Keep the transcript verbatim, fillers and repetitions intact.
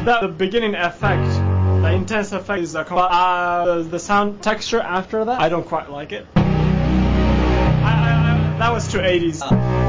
That the beginning effect, the intense effect is a but uh, the sound texture after that, I don't quite like it. I, I, I, that was too eighties. Uh.